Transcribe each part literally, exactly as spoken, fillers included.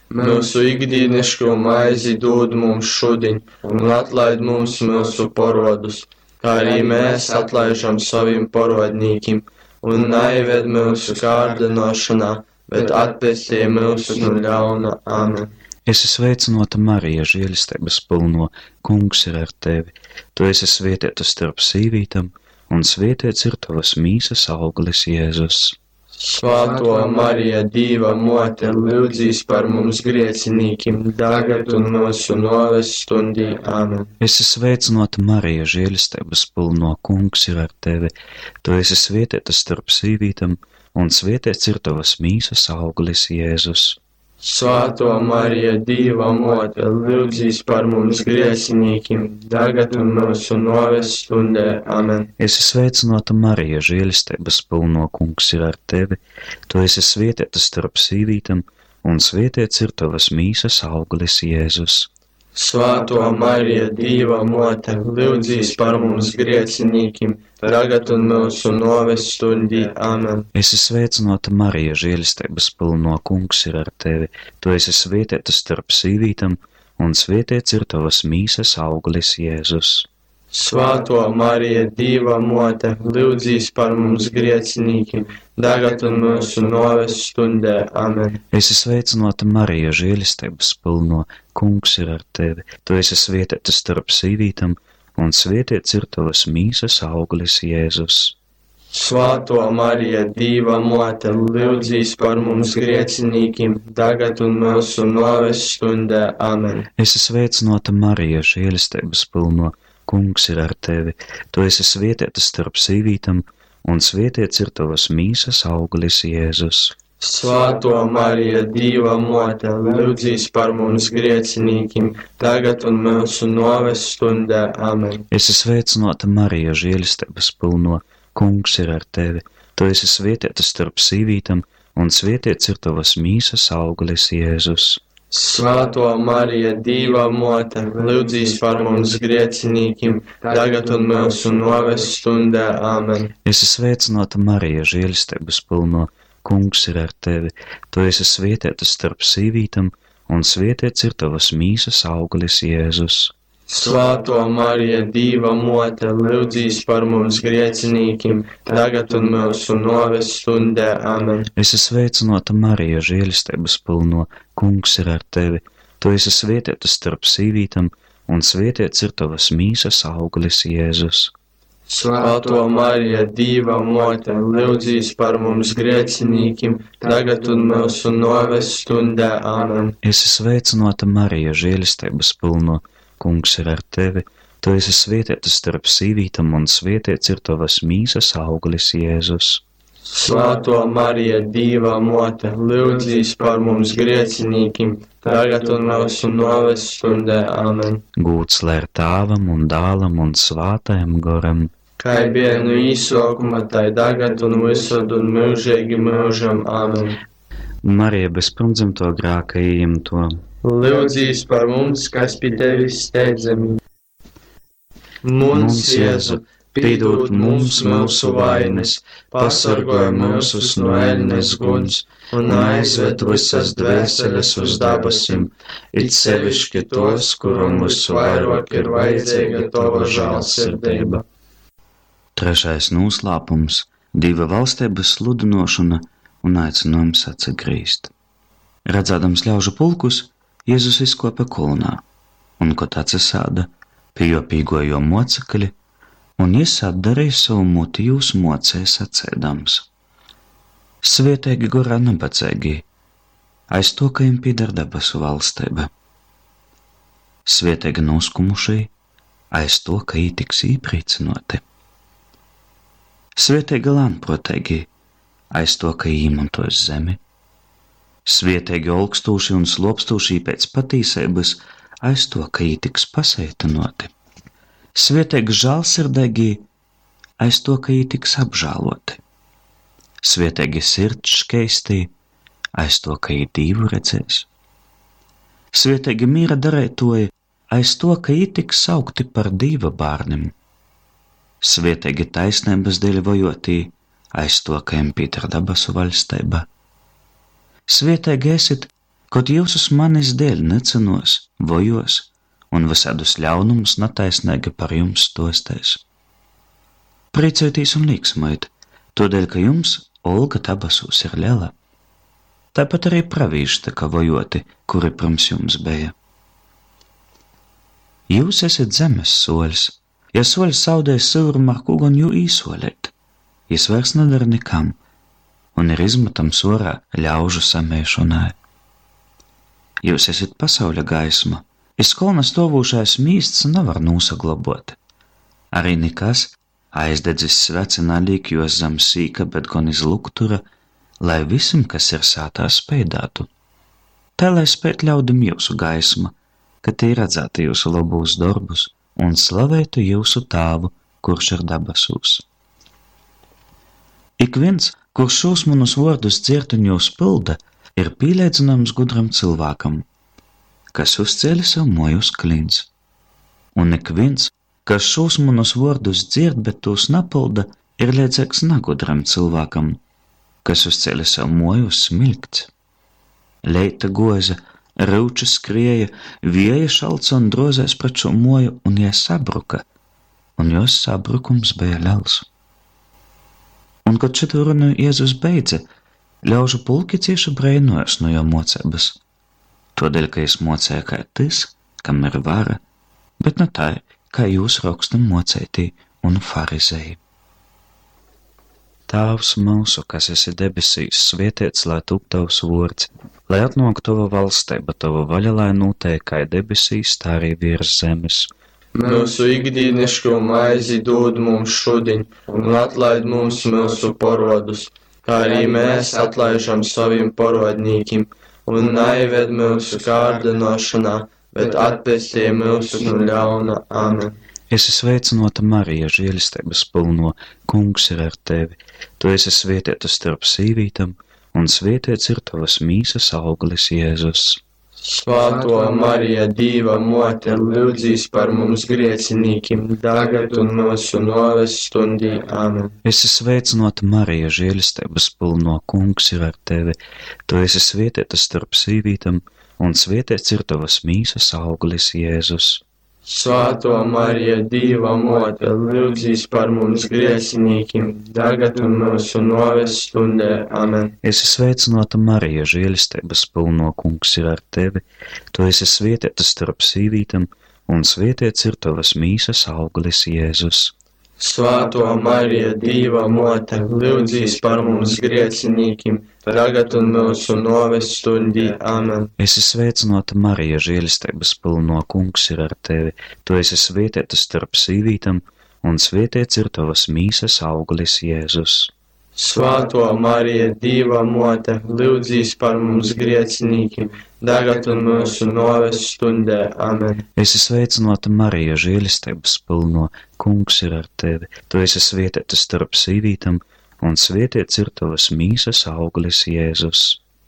Mūsu ikdienišķo maizi dod mums šodien, un atlaid mums mūsu parodus, kā arī mēs atlaižam saviem parodnīkim, un neieved mūsu kārdinošanā, bet atpestī mūsu no ļauna. Amen. Es esmu sveicināta Marija, žēlistības pilno, Kungs ir ar tevi. Tu esi svētīta starp sīvītam, un svētīts ir tavas mīsas auglis Jēzus. Svāto Marija, Dīva mote, lūdzīs par mums griecinīkim, tagad un mūsu noves stundī. Amen. Es esmu sveicināta Marija, žēlistības pilno, Kungs ir ar tevi. Tu esi svētīta starp sīvītam, un svētīts ir tavas mīsas auglis Jēzus. Svāto Marija, Dīva mote, lūdzīs par mums griecinīkim, tagad un mūsu noves stundē. Amen. Es esmu sveicināta Marija, žēlistības pilno, Kungs ir ar tevi. Tu esi svētīta starp sīvītam, un svētīts ir tavas mīsas auglis Jēzus. Svāto Marija, Dīva mote, lūdzīs par mums griecinīkim, tagad un mūsu noves stundī. Amen. Es esmu sveicināta Marija, žēlistības pilno, Kungs ir ar tevi. Tu esi svētīta starp sīvītam, un svētīts ir tavas mīsas auglis Jēzus. Svāto Marija, Dīva mote, lūdzīs par mums griecinīkim, tagad un mūsu noves stundē. Amen. Es esmu sveicināta Marija, žēlistības pilno, Kungs ir ar tevi. Tu esi svētīta starp sīvītam, un svētīts ir tavas mīsas auglis Jēzus. Svāto Marija, Dīva mote, lūdzīs par mums griecinīkim, tagad un mūsu noves stundē. Amen. Es esmu sveicināta Marija, žēlistības pilno, Kungs ir ar tevi. Tu esi svētīta starp sīvītam, un svētīts ir tavas mīsas auglis Jēzus. Svāto Marija, Dīva mote, lūdzīs par mums griecinīkim, tagad un mūsu noves stundē. Amen. Es esmu sveicināta Marija, žēlistības pilno, Kungs ir ar tevi. Tu esi svētīta starp sīvītam, un svētīts ir tavas mīsas auglis Jēzus. Svāto Marija, Dīva mote, lūdzīs par mums griecinīkim, tagad un mūsu noves stundē. Amen. Es esmu sveicināta Marija, žēlistības pilno, Kungs ir ar tevi. Tu esi svētīta starp sīvītam, un svētīts ir tavas mīsas auglis Jēzus. Svāto Marija, Dīva mote, lūdzīs par mums griecinīkim, tagad un mūsu noves stundē. Amen. Es esmu sveicināta Marija, žēlistības pilno, Kungs ir ar tevi. Tu esi svētīta starp sīvītam, un svētīts ir tavas mīsas auglis Jēzus. Svāto Marija, Dīva mote, lūdzīs par mums griecinīkim, tagad un mūsu noves stundē. Amen. Es esmu sveicināta Marija, žēlistības pilno, Kungs ir ar tevi. Tu esi svētīta starp sīvītam, un svētīts ir tavas mīsas auglis Jēzus. Svāto Marija, Dīva mote, lūdzīs par mums griecinīkim, tagad un mūsu noves stundē. Amen. Gūts lai ir Tēvam un Dēlam un Svātajam Garam, kā bija no īsākuma, tai tagad un visur un mūžīgi mūžam. Amen. Marija bez pirmdzimto grēka ieņemto, lūdzīs par mums, kas pie tevis steidzami. Mums, Jēzu, piedod mums mūsu vainas, pasargāj mūsus no ēļnes guns un aizved visas dvēseles uz dabasim, it sevišķi tos, kuram visvairāk ir vajadzīga tava žēlsirdība. Trešais noslēpums – Dieva valstības sludinošana un aicinājums atsagrīzt. Redzēdams ļaužu pulkus, Jēzus izkopa kolonā, un, kad atsasāda, pie jo pīgojo mocekļi, un jis atdarīja savu muti jūs mocēja sacēdams. Svētīgi gorā nabadzēgi, aiz to, ka jim pīdar debesu valstība. Svētīgi noskumušai, aiz to, ka jī tiks īprīcinoti. Svētīgi lānprotēgi, aiz to, ka jī iemantos zemi. Svētīgi olkstūši un slopstūši pēc patīsības, aiz to, ka jī tiks pasveitinoti. Svētīgi žēlsirdīgi, aiz to, ka jī tiks apžēloti. Svētīgi sirds škeistī, aiz to, ka jī dīvu redzēs. Svētīgi mīra darētoji, aiz to, ka jī tiks saukti par Dīva bārnim. Svētīgi taisnības dēļ vojotī, aiz to, ka jim pīdar debesu valstība. Svētīgi esit, Kaut jūs manis dēļ necenos, vojos un visādus ļaunumus netaisnīgi par jums stostēs. Priecētīs un līksmojot, todēļ, ka jums olga tabasūs ir liela. Tāpat arī pravīši ka vojoti, kuri pirms jums bija. Jūs esat zemes soļs, ja soļs saudēs sīrumu ar kūgon jū īsolēt, jis vairs nedara nekam un ir izmetams orā ļaužu samēšanai. Jūs esat pasauļa gaisma, iz kolna stovūšais mīsts nevar nūsaglabot. Arī nekas aizdedzis sveci nalīk jūs zem sīka, bet gan iz luktura, lai visam, kas ir sātā, spēdātu. Tā, lai spēt ļaudim jūsu gaisma, ka tī redzētu jūsu labūs darbus un slavētu jūsu tāvu, kurš ir dabasūs. Ik viens, kurš šos manus vārdus dzird un jūs pilda, ir pīlēdzināms gudram cilvēkam, kas uzceļ sev mojus klīns. Un ik viens, kas šos manus vārdus dzird, bet tos napilda, ir līdzīgs negudram cilvēkam, kas uzceļ sev mojus smilkts. Leita goza, rauča skrieja, vieja šalca un drozēs pret šo moju, un jai sabruka, un jos sabrukums bija liels. Un, kad šitu runu Jēzus beidza, ļaužu pulki cieši breinojas no jo mocības. Todēļ, ka jis mocēja kā tis, kam ir vara, bet ne tā, kā jūs rakstam mocētī un farizēji. Tāvs mūsu, kas esi debesīs, svētīts, lai top tavs vārds, lai atnāk tava valstība, tava vaļa, lai notiek kā debesīs, tā arī virs zemes. Mūsu ikdienišķo maizi dod mums šodien, un atlaid mums mūsu parodus, kā arī mēs atlaižam saviem parodnīkim, un naived mūsu kārdinošanā, bet atpestī mūsu no ļauna. Amen. Esi sveicinota Marija, žēlistības pilno, Kungs ir ar tevi. Tu esi svētīta starp sīvītam, un svētīts ir tavas mīsas auglis Jēzus. Svāto Marija, Dīva mote, lūdzīs par mums griecinīkim, tagad un mūsu noves stundī. Amen. Esi sveicinota Marija, žēlistības pilno, Kungs ir ar tevi. Tu esi svētīta starp sīvītam, un svētīts ir tavas mīsas auglis Jēzus. Svāto Marija, Dīva mote, lūdzīs par mums griecinīkim, tagad un mūsu noves stundē. Amen. Esi sveicinota Marija, žēlistības pilno, Kungs ir ar tevi. Tu esi svētīta starp sīvītam, un svētīts ir tavas mīsas auglis Jēzus. Svāto Marija, Dīva mote, lūdzīs par mums griecinīkim, tagad un mūsu noves stundī. Amen. Esi sveicinota Marija, žēlistības pilno, Kungs ir ar tevi. Tu esi svētīta starp sīvītam, un svētīts ir tavas mīsas auglis Jēzus. Svāto Marija, Dīva mote, lūdzīs par mums griecinīkim, tagad un mūsu noves stundē. Amen. Esi sveicinota Marija, žēlistības pilno, Kungs ir ar tevi. Tu esi svētīta starp sīvītam, un svētīts ir tavas mīsas auglis Jēzus.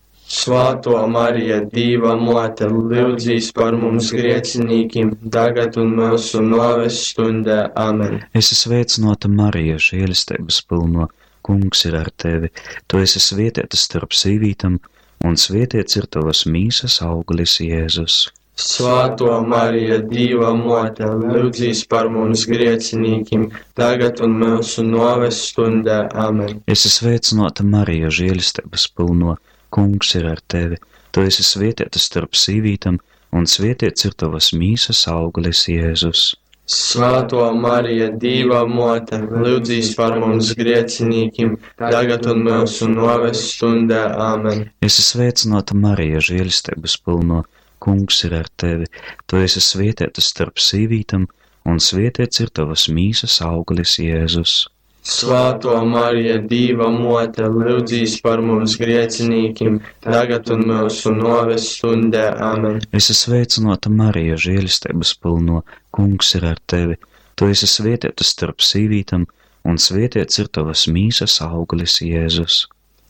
Svāto Marija, Dīva mote, lūdzīs par mums griecinīkim, tagad un mūsu noves stundē. Amen. Esi sveicinota Marija, žēlistības pilno, Kungs ir ar tevi. Tu esi svētīta starp sīvītam, un svētīts ir tavas mīsas auglis Jēzus. Svāto Marija, Dīva mote, lūdzīs par mums griecinīkim, tagad un mūsu noves stundē. Amen. Esi sveicinota Marija, žēlistības pilno, Kungs ir ar tevi. Tu esi svētīta starp sīvītam, un svētīts ir tavas mīsas auglis Jēzus. Svāto Marija, Dīva mote, lūdzīs par mums griecinīkim, tagad un mūsu noves stundē. Amen. Esi sveicinota Marija, žēlistības pilno, Kungs ir ar tevi. Tu esi svētīta starp sīvītam, un svētīts ir tavas mīsas auglis Jēzus. Svāto Marija, Dīva mote, lūdzīs par mums griecinīkim, tagad un mūsu noves stundē. Amen. Esi sveicinota Marija, žēlistības pilno, Kungs ir ar tevi. Tu esi svētīta starp sīvītam, un svētīts ir tavas mīsas auglis Jēzus.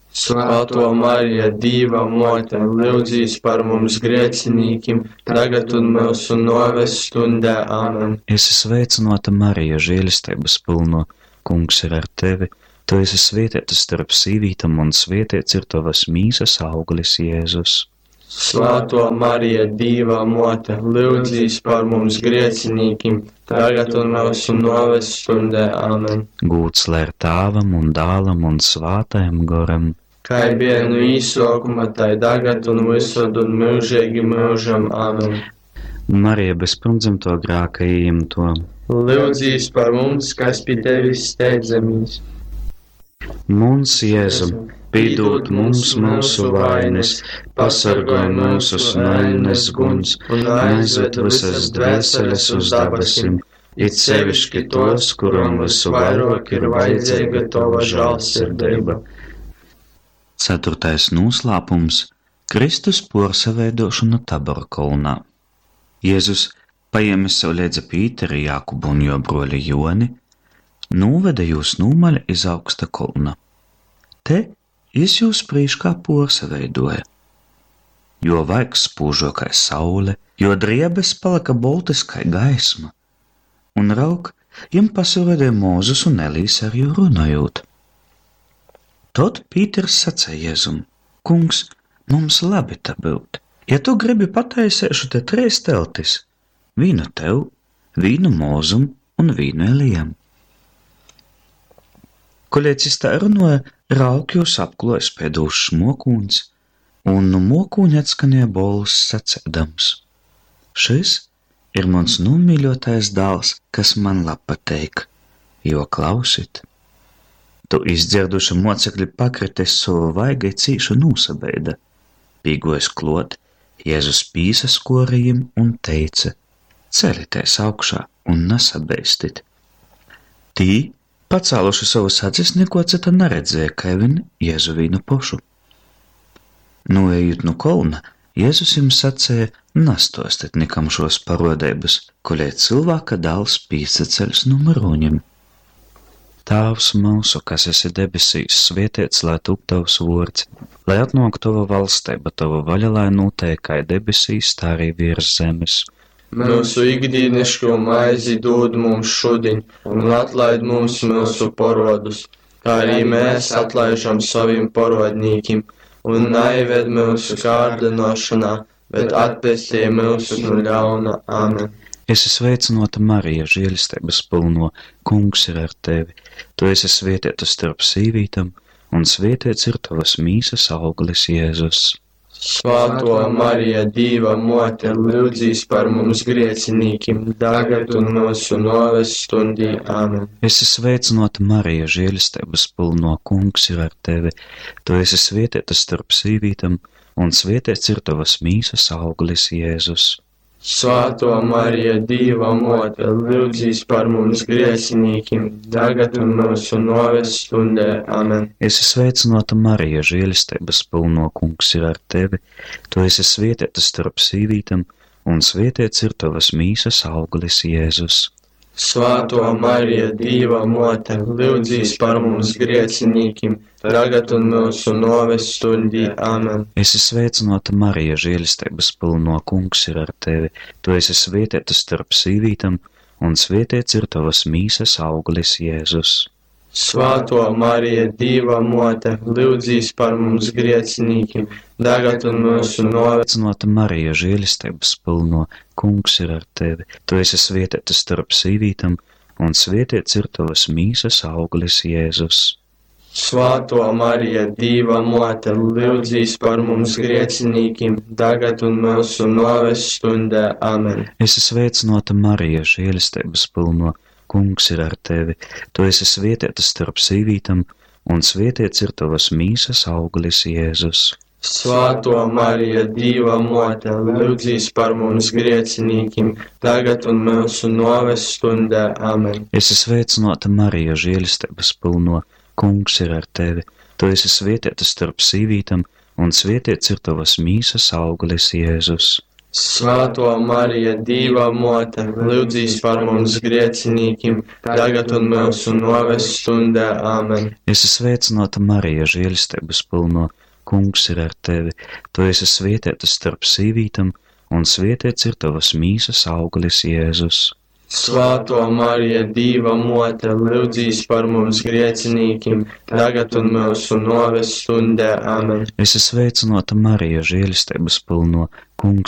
Svāto Marija, Dīva mote, lūdzīs par mums griecinīkim, tagad un mūsu noves stundē. Amen. Esi sveicinota Marija, žēlistības pilno, Kungs ir ar tevi. Tu esi svētīta starp sīvītam, un svētīts ir tavas mīsas auglis Jēzus. Svētā Marija, Dieva mote, lūdzīs par mums grēciniekiem, tagad un mūsu nāves stundē. Āmen. Gūts lai ir Tēvam un Dēlam un Svētajam garam, Kā bija no īsākuma, tā tagad un visur un mūžīgi mūžam. Āmen. Marija bez pirmdzimto grēka ieņemto, Lūdzīs par mums, kas pie tevis steidzamies. Mums, Jēzum, piedod mums mūsu vainas, pasargāj mūsus no ēnes guns un aizved visas dvēseles uz dabasim, it sevišķi tos, kuram visu vairāk ir vajadzīga tava žēlsirdība. Ceturtais noslēpums - Kristus porsaveidošana Tabora kalnā. Jēzus paēmis sev līdzi Pīteri, Jākubu un jo broļi Joni, nūveda jūs nūmaļ iz augsta kolna. Te jis jūs prīškā porsaveidoja. Jo vaigs spūžo kai saule, jo driebes palika boltis kai gaisma, un rauk jim pasirodēja Mūzes un Elīs ar jū runājot. Tad Pīters sacēja Jēzum: Kungs, mums labi ta būt. Ja tu gribi pataisēšu te trīs teltis, vīnu tev, vīnu Mūzum un vīnu Elijam. Kolēdz jis tā runāja, rauk jūs apkloja spēdūšs mokūns, un no mokūņa atskanēja balss sacēdams: Šis ir mans nomīļotais dāls, kas man lab pateik, jo klausit. Tu izdzirduši mocekļi pakrites savu vaigai cīšu nūsabeida. Pīgojas klot, Jēzus pīsas korījim un teica: Celities augšā un nesabeistit. Tī, pacēluši savus acis, neko cita neredzēja, kai vien Jēzu vīnu pošu. Noejot no kolna, Jēzus jums sacēja: Nastostit nikam šos parodēbas, kolē cilvēka dāls pīsaceļs no maroņiem. Tēvs mūsu, kas esi debesīs, svētīts lai top tavs vārds, lai atnāk tava valstība, tava vaļa, lai notiek kā debesīs, tā arī virs zemes. Mūsu ikdienišķo maizi dod mums šodien, un atlaid mums mūsu parodus, kā arī mēs atlaižam saviem parodnīkiem, un naived mūsu kārdinošanā, bet atpestī mūsu no ļauna. Āmen. Esi sveicināta Marija, žēlistības pilno, Kungs ir ar tevi. Tu esi svētīta starp sīvītam, un svētīts ir tavas mīsas auglis Jēzus. Svētā Marija, Dieva mote, lūdzīs par mums grēciniekiem, tagad un mūsu nāves stundī. Āmen. Esi sveicināta Marija, žēlistības pilno, Kungs ir ar tevi. Tu esi svētīta starp sīvītam, un svētīts ir tavas mīsas auglis Jēzus. Svētā Marija, Dieva mote, lūdzīs par mums grēciniekiem, tagad un mūsu nāves stundē. Āmen. Esi sveicināta Marija, žēlistības pilno, Kungs ir ar tevi. Tu esi svētīta starp sīvītam, un svētīts ir tavas mīsas auglis Jēzus. Svētā Marija, Dieva mote, lūdzīs par mums grēciniekiem, tagad un mūsu nāves stundī. Āmen. Esi sveicināta Marija, žēlistības pilno, Kungs ir ar tevi. Tu esi svētīta starp sīvītam, un svētīts ir tavas mīsas auglis Jēzus. Svētā Marija, Dieva mote, lūdzīs par mums grēciniekiem, tagad un mūsu nāves. Sveicināta Marija, žēlistības pilno, Kungs ir ar tevi. Tu esi svētīta starp sīvītam, un svētīts ir tavas mīsas auglis Jēzus. Svētā Marija, Dieva mote, lūdzīs par mums grēciniekiem, tagad un mūsu nāves stundē. Āmen. Esi sveicināta Marija, žēlistības pilno, Kungs ir ar tevi. Tu esi svētīta starp sīvītam, un svētīts ir tavas mīsas auglis Jēzus. Svētā Marija, Dieva mote, lūdzīs par mums grēciniekiem, tagad un mūsu nāves stundē. Āmen. Esi sveicināta Marija, žēlistības pilno, Kungs ir ar tevi. Tu esi svētīta starp sīvītam, un svētīts ir tavas mīsas auglis Jēzus. Svētā Marija, Dieva mote, lūdzīs par mums grēciniekiem, tagad un mūsu nāves stundē. Āmen. Esi sveicināta Marija, žēlistības pilno, Kungs ir ar tevi. Tu esi svētīta starp sīvītam, un svētīts ir tavas mīsas auglis Jēzus. Svāto Marija, Dīva mote, lūdzīs par mums griecinīkim, tagad un mūsu noves stundē. Amen. Es esmu sveicināta Marija, žēlistības pilno, Kungs